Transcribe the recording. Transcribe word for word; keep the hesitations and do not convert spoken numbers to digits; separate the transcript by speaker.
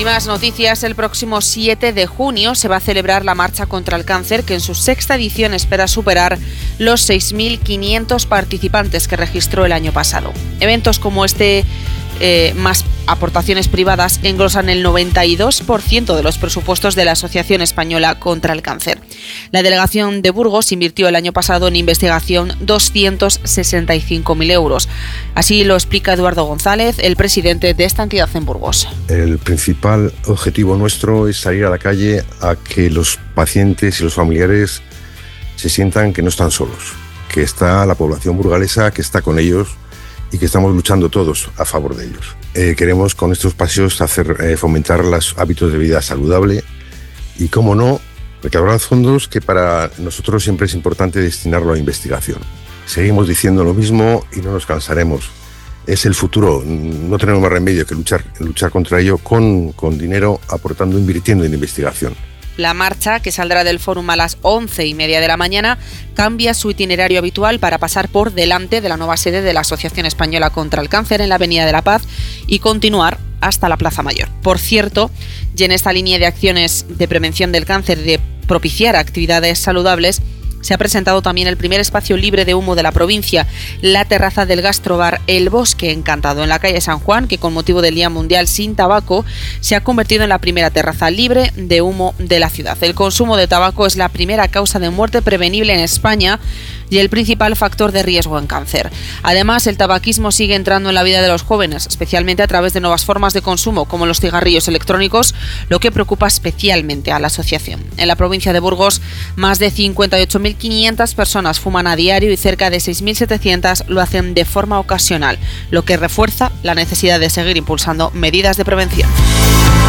Speaker 1: Y más noticias, el próximo siete de junio se va a celebrar la Marcha contra el Cáncer, que en su sexta edición espera superar los seis mil quinientos participantes que registró el año pasado. Eventos como este, eh, más aportaciones privadas, engrosan el noventa y dos por ciento de los presupuestos de la Asociación Española contra el Cáncer. La delegación de Burgos invirtió el año pasado en investigación doscientos sesenta y cinco mil euros. Así lo explica Eduardo González, el presidente de esta entidad en Burgos.
Speaker 2: El principal objetivo nuestro es salir a la calle a que los pacientes y los familiares se sientan que no están solos, que está la población burgalesa, que está con ellos y que estamos luchando todos a favor de ellos. Eh, queremos con estos paseos hacer eh, fomentar los hábitos de vida saludable y, cómo no, recaudar fondos que para nosotros siempre es importante destinarlo a investigación. Seguimos diciendo lo mismo y no nos cansaremos. Es el futuro, no tenemos más remedio que luchar, luchar contra ello con, con dinero, aportando, invirtiendo en investigación.
Speaker 1: La marcha, que saldrá del Fórum a las once y media de la mañana, cambia su itinerario habitual para pasar por delante de la nueva sede de la Asociación Española contra el Cáncer en la Avenida de la Paz y continuar hasta la Plaza Mayor. Por cierto, y en esta línea de acciones de prevención del cáncer, de propiciar actividades saludables, se ha presentado también el primer espacio libre de humo de la provincia, la terraza del gastrobar El Bosque Encantado, en la calle San Juan, que con motivo del Día Mundial sin Tabaco se ha convertido en la primera terraza libre de humo de la ciudad. El consumo de tabaco es la primera causa de muerte prevenible en España y el principal factor de riesgo en cáncer. Además, el tabaquismo sigue entrando en la vida de los jóvenes, especialmente a través de nuevas formas de consumo, como los cigarrillos electrónicos, lo que preocupa especialmente a la asociación. En la provincia de Burgos, más de cincuenta y ocho mil quinientas personas fuman a diario y cerca de seis mil setecientas lo hacen de forma ocasional, lo que refuerza la necesidad de seguir impulsando medidas de prevención.